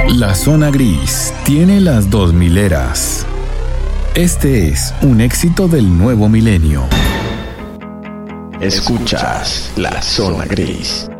La zona gris tiene las 2000 eras. Este es un éxito del nuevo milenio. Escuchas La Zona Gris.